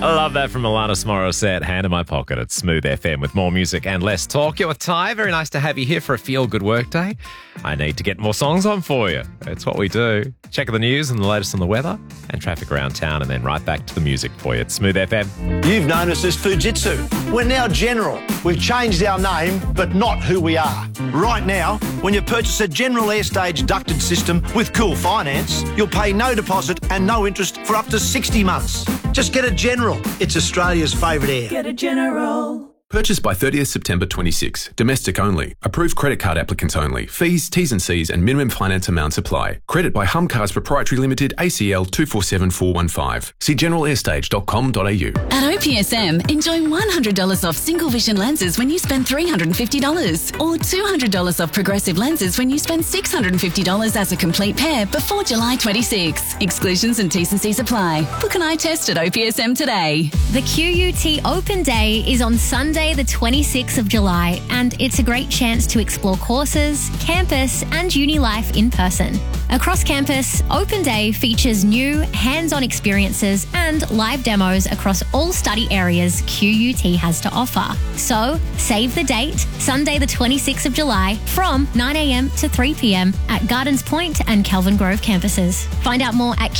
I love that from Alanis Morissette. Hand in my pocket at Smooth FM with more music and less talk. You're with Ty. Very nice to have you here for a feel-good workday. I need to get more songs on for you. It's what we do. Check the news and the latest on the weather and traffic around town, and then right back to the music for you at Smooth FM. You've known us as Fujitsu. We're now General. We've changed our name, but not who we are. Right now, when you purchase a General Airstage ducted system with Cool Finance, you'll pay no deposit and no interest for up to 60 months. Just get a General. It's Australia's favourite air. Get a General. Purchase by 30th September 26. Domestic only. Approved credit card applicants only. Fees, T's and C's and minimum finance amounts apply. Credit by Humcars Proprietary Limited, ACL 247415. See generalairstage.com.au. At OPSM, enjoy $100 off single vision lenses when you spend $350 or $200 off progressive lenses when you spend $650 as a complete pair before July 26. Exclusions and T's and C's apply. Book an eye test at OPSM today. The QUT Open Day is on Sunday the 26th of July, and it's a great chance to explore courses, campus and uni life in person. Across campus, Open Day features new hands-on experiences and live demos across all study areas QUT has to offer. So, save the date, Sunday the 26th of July from 9 a.m. to 3 p.m. at Gardens Point and Kelvin Grove campuses. Find out more at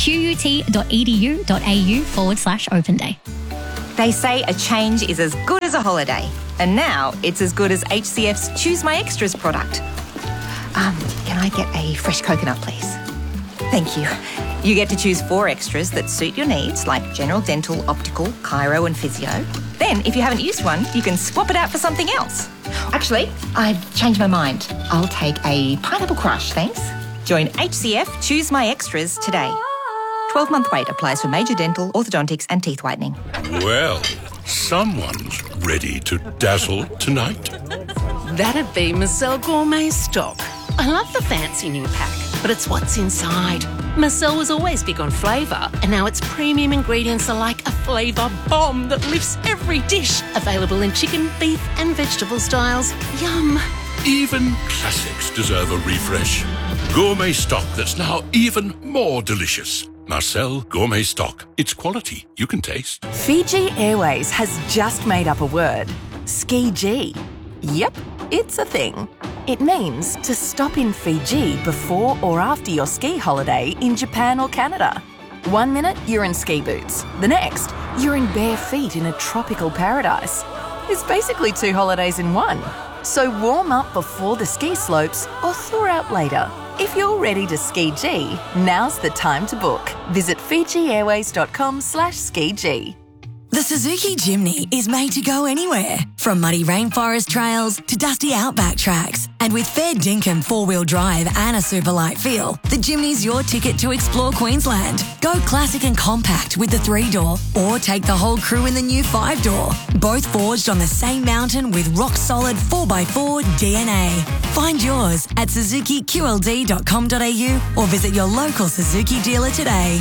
qut.edu.au/Open Day. They say a change is as good as a holiday. And now it's as good as HCF's Choose My Extras product. Can I get a fresh coconut, please? Thank you. You get to choose 4 extras that suit your needs, like general dental, optical, chiro and physio. Then, if you haven't used one, you can swap it out for something else. Actually, I've changed my mind. I'll take a pineapple crush, thanks. Join HCF Choose My Extras today. 12-month wait applies for major dental, orthodontics and teeth whitening. Well, someone's ready to dazzle tonight. That'd be Marcel Gourmet Stock. I love the fancy new pack, but it's what's inside. Marcel was always big on flavour, and now its premium ingredients are like a flavour bomb that lifts every dish. Available in chicken, beef and vegetable styles. Yum. Even classics deserve a refresh. Gourmet Stock that's now even more delicious. Marcel Gourmet Stock. It's quality you can taste. Fiji Airways has just made up a word. Ski G. Yep, it's a thing. It means to stop in Fiji before or after your ski holiday in Japan or Canada. 1 minute, you're in ski boots. The next, you're in bare feet in a tropical paradise. It's basically 2 holidays in one. So warm up before the ski slopes or thaw out later. If you're ready to ski G, now's the time to book. Visit FijiAirways.com/ski-G. The Suzuki Jimny is made to go anywhere, from muddy rainforest trails to dusty outback tracks. And with fair dinkum 4-wheel drive and a super light feel, the Jimny's your ticket to explore Queensland. Go classic and compact with the 3-door, or take the whole crew in the new 5-door. Both forged on the same mountain with rock-solid 4x4 DNA. Find yours at suzukiqld.com.au or visit your local Suzuki dealer today.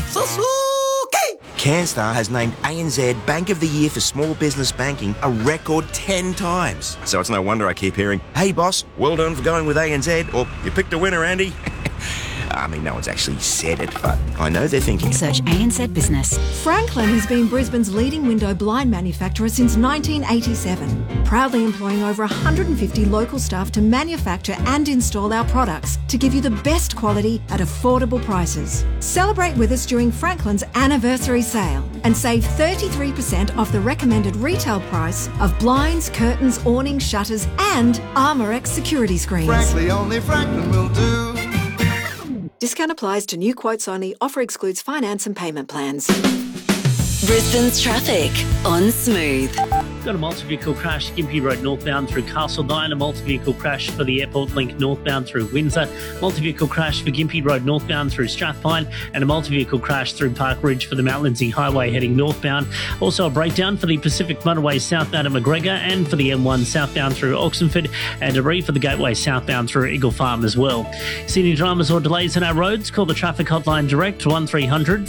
CanStar has named ANZ Bank of the Year for Small Business Banking a record 10 times. So it's no wonder I keep hearing, "Hey boss, well done for going with ANZ," or "You picked a winner, Andy." I mean, no one's actually said it, but I know they're thinking. Search ANZ Business. Franklin has been Brisbane's leading window blind manufacturer since 1987, proudly employing over 150 local staff to manufacture and install our products to give you the best quality at affordable prices. Celebrate with us during Franklin's anniversary sale and save 33% off the recommended retail price of blinds, curtains, awnings, shutters and Armorex security screens. Frankly, only Franklin will do. Discount applies to new quotes only. Offer excludes finance and payment plans. Brisbane's traffic on Smooth. Got a multi-vehicle crash, Gympie Road northbound through Castlebine, a multi-vehicle crash for the Airport Link northbound through Windsor, multi-vehicle crash for Gympie Road northbound through Strathpine, and a multi-vehicle crash through Park Ridge for the Mount Lindesay Highway heading northbound. Also a breakdown for the Pacific Motorway southbound at McGregor and for the M1 southbound through Oxenford, and debris for the Gateway southbound through Eagle Farm as well. See any dramas or delays on our roads? Call the traffic hotline direct 1300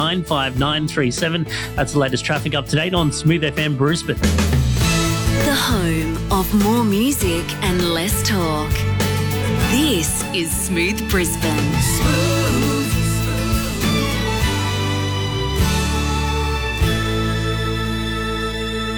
595937. That's the latest traffic up to date on Smooth FM Brisbane. The home of more music and less talk. This is Smooth Brisbane.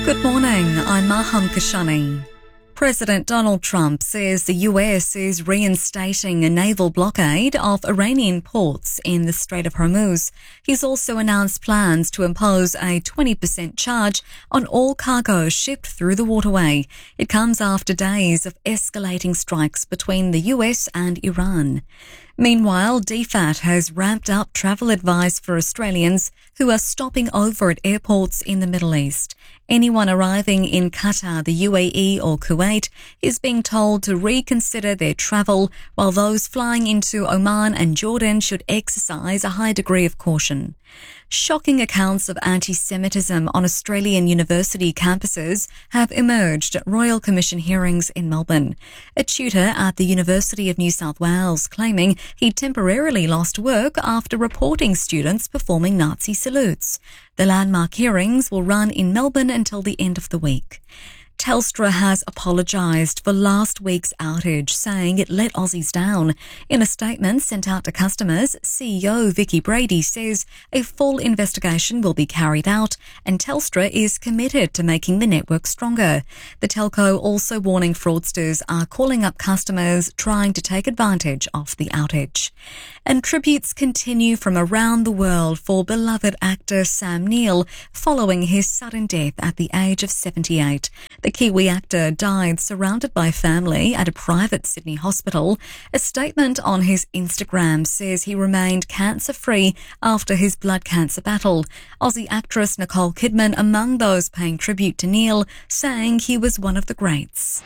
Good morning, I'm Maham Kashani. President Donald Trump says the US is reinstating a naval blockade of Iranian ports in the Strait of Hormuz. He's also announced plans to impose a 20% charge on all cargo shipped through the waterway. It comes after days of escalating strikes between the US and Iran. Meanwhile, DFAT has ramped up travel advice for Australians who are stopping over at airports in the Middle East. Anyone arriving in Qatar, the UAE or Kuwait is being told to reconsider their travel, while those flying into Oman and Jordan should exercise a high degree of caution. Shocking accounts of anti-Semitism on Australian university campuses have emerged at Royal Commission hearings in Melbourne. A tutor at the University of New South Wales claiming he temporarily lost work after reporting students performing Nazi salutes. The landmark hearings will run in Melbourne until the end of the week. Telstra has apologised for last week's outage, saying it let Aussies down. In a statement sent out to customers, CEO Vicky Brady says a full investigation will be carried out and Telstra is committed to making the network stronger. The telco also warning fraudsters are calling up customers trying to take advantage of the outage. And tributes continue from around the world for beloved actor Sam Neill following his sudden death at the age of 78. The Kiwi actor died surrounded by family at a private Sydney hospital. A statement on his Instagram says he remained cancer-free after his blood cancer battle. Aussie actress Nicole Kidman among those paying tribute to Neill, saying he was one of the greats.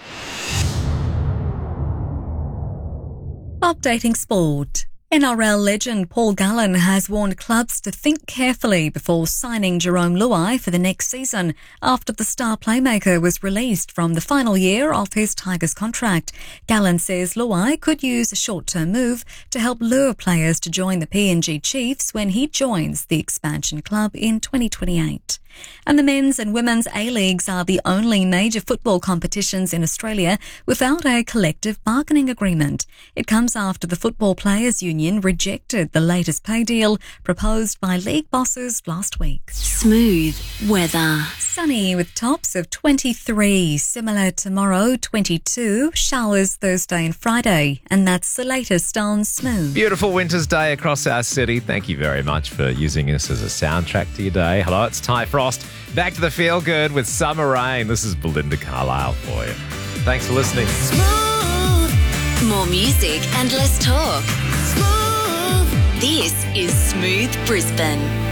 Updating sport. NRL legend Paul Gallen has warned clubs to think carefully before signing Jerome Luai for the next season after the star playmaker was released from the final year of his Tigers contract. Gallen says Luai could use a short-term move to help lure players to join the PNG Chiefs when he joins the expansion club in 2028. And the men's and women's A-Leagues are the only major football competitions in Australia without a collective bargaining agreement. It comes after the Football Players Union rejected the latest pay deal proposed by league bosses last week. Smooth weather. Sunny with tops of 23, similar tomorrow 22, showers Thursday and Friday, and that's the latest on Smooth. Beautiful winter's day across our city. Thank you very much for using us as a soundtrack to your day. Hello, it's Ty Frost. Back to the feel good with Summer Rain. This is Belinda Carlisle for you. Thanks for listening. Smooth. More music and less talk. Smooth. This is Smooth Brisbane.